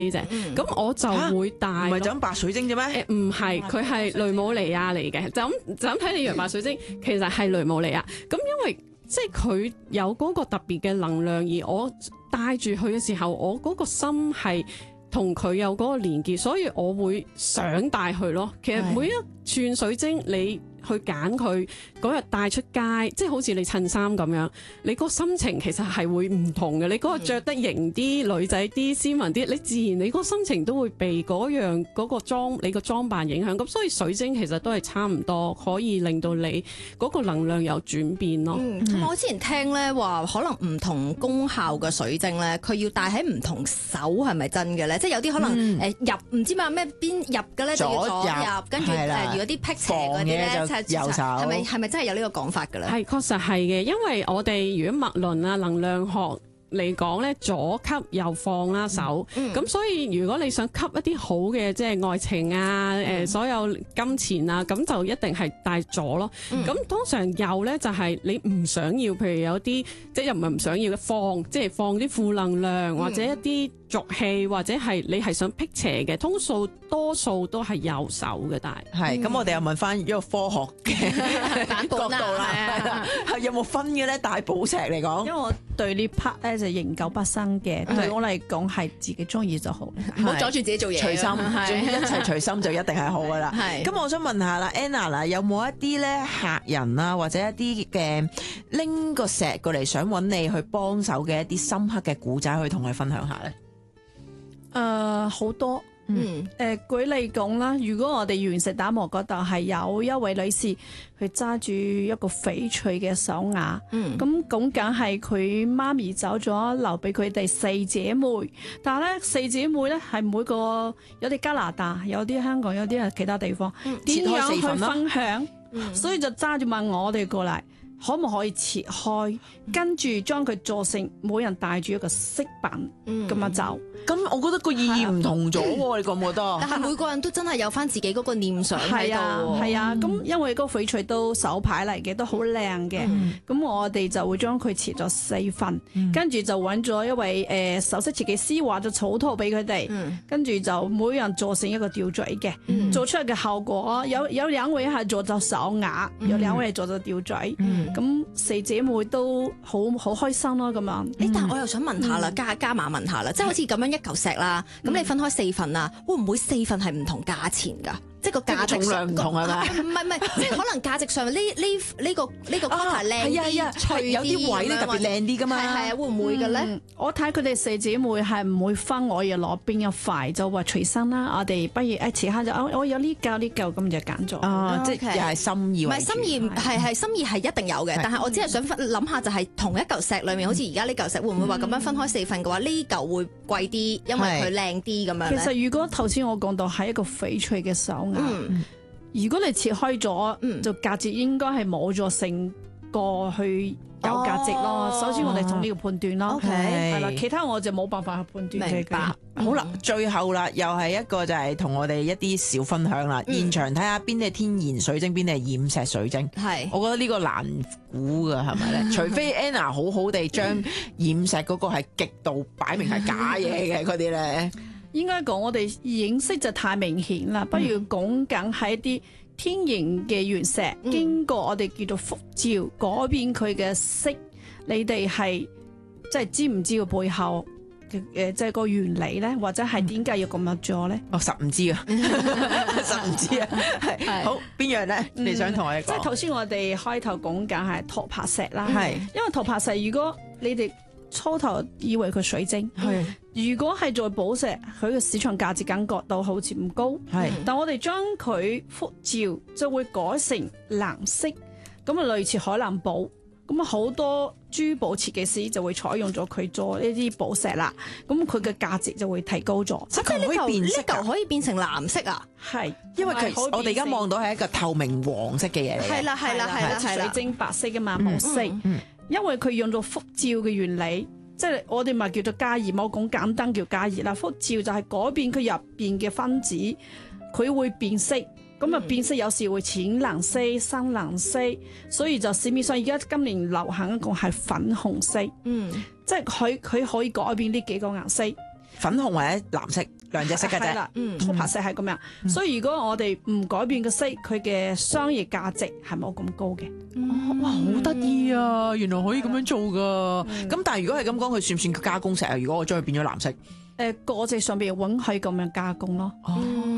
啫。咁我就會帶唔係就咁白水晶啫咩？ 唔係，佢係雷姆尼亞嚟嘅。就咁睇你以為白水晶，其實係雷姆尼亞。咁因為即係佢有嗰個特別嘅能量，而我帶住佢嘅時候，我嗰個心係同佢有嗰個連結，所以我會想帶佢咯。其實每一串水晶你去揀佢嗰日帶出街，即係好似你襯衫咁樣，你個心情其實係會唔同嘅。你嗰個着得型啲、女仔啲、斯文啲，你自然你嗰個心情都會被嗰個你個裝扮影響。咁所以水晶其實都係差唔多，可以令到你嗰個能量有轉變咯。 我之前聽咧話，可能唔同功效嘅水晶咧，佢要戴喺唔同手，係咪真嘅咧？即係有啲可能入唔知咩邊入嘅咧，就要左入，跟住如果啲辟邪嗰啲咧， 右手係咪真係有呢個講法㗎咧？ 係確實係嘅，因為我哋如果脈輪啊能量學嚟講咧，左吸右放啦手，咁所以如果你想吸一啲好嘅，即係愛情啊，所有金錢啊，咁就一定係帶左咯。咁通常右咧就係你唔想要，譬如有啲即係又唔係唔想要嘅即係放啲負能量或者一啲俗氣，或者係你係想辟邪嘅，多數都係右手嘅帶。 係咁，我哋又問翻一個科學嘅角度啦，係有冇分嘅咧？帶寶石嚟講， 因為我對呢 part 咧就研究不深嘅，對我嚟講係自己中意就好， 唔好阻住自己做嘢。 隨心，一切隨心就一定係好噶啦。咁我想問下啦，Anna 啦，有冇一啲咧客人啊，或者一啲嘅拎個石過嚟想揾你去幫手嘅一啲深刻嘅故仔，可以同佢分享下咧？ 好多。舉例講啦，如果我哋原石打磨嗰度係有一位女士，佢揸住一個翡翠嘅手鐲，咁講緊係佢媽咪走咗，留俾佢哋四姐妹。但係咧，四姐妹咧係每個有啲加拿大，有啲香港，有啲係其他地方，點樣去分享？所以就揸住問我哋過嚟，可唔可以切開，跟住將佢做成每人帶住一個飾品咁樣走。 咁我覺得個意義唔同咗喎，你覺唔覺得？ 但係每個人都真係有翻自己嗰個念想喺度。 係啊，咁因為嗰個翡翠都手牌嚟嘅，都好靚嘅。咁我哋就會將佢切咗4份，跟住就揾咗一位首飾設計師畫咗草圖俾佢哋，跟住就每人做成一個吊墜嘅，做出嚟嘅效果有2位係做咗手鐲，有2位係做咗吊墜。咁4姐妹都好開心咯，咁樣。 但係我又想問下啦，加碼問下啦，即係好似咁樣一嚿石啦，咁你分開4份啊，會唔會4份係唔同價錢㗎？即係個價值重量唔同係咪？ 唔係，即係可能價值上呢個 colour 靚啲，脆啲， 有啲位咧特別靚啲㗎嘛。 係啊，會唔會嘅咧？ 我睇佢哋4姐妹係唔會分我要攞邊一塊，就話隨身啦。我哋不如遲下就我有呢嚿咁就揀咗。 即係又係心意。 唔係心意，係心意係一定有嘅。但係我只係想諗下，就係同一嚿石裡面，好似而家呢嚿石，會唔會話咁樣分開4份嘅話，呢嚿會貴啲，因為佢靚啲咁樣咧？ 其實如果頭先我講到係一個翡翠嘅手鐲，如果你切開咗，就價值應該係冇咗成個去有價值咯。首先我哋從呢個判斷咯，係啦，其他我就冇辦法去判斷。 明白。 好啦，最後啦，又係一個就係同我哋一啲小分享啦。現場睇下邊啲係天然水晶，邊啲係染石水晶。係，我覺得呢個難估㗎，係咪咧？除非 Anna 好好地將染石嗰個係極度擺明係假嘢嘅嗰啲咧。 應該講我哋認識就太明顯啦，不如講緊係一啲天然嘅原石，經過我哋叫做輻照改變佢嘅色，你哋係即係知唔知個背後嘅即係個原理咧，或者係點解要咁樣做咧？ 實唔知啊，實唔知啊。係好邊樣咧？你想同我哋講？ 即係頭先我哋開頭講緊係托帕石啦，係因為托帕石如果你哋初頭以為佢水晶，如果係做寶石，佢嘅市場價值感覺到好似唔高，但我哋將佢輻照就會改成藍色，咁啊類似海藍寶，咁啊好多珠寶設計師就會採用咗佢做呢啲寶石啦，咁佢嘅價值就會提高咗。 即係呢嚿可以變成藍色啊？ 係， 因為我哋而家望到係一個透明黃色嘅嘢嚟嘅。 係啦，水晶白色嘅嘛，冇色。因為佢用咗輻照嘅原理，即係我哋咪叫做加熱，冇講簡單叫加熱啦。輻照就係改變佢入邊嘅分子，佢會變色。咁啊變色有時會淺藍色、深藍色，所以就市面上而家今年流行一個係粉紅色。即係佢可以改變呢幾個顏色。 粉紅或者藍色兩隻色嘅啫。 係啦，topaz 色係咁樣。所以如果我哋唔改變個色，佢嘅商業價值係冇咁高嘅。 哇，好得意啊！原來可以咁樣做噶。咁但係如果係咁講，佢算唔算加工石啊？如果我將佢變咗藍色？ 果隻上邊允許咁樣加工咯。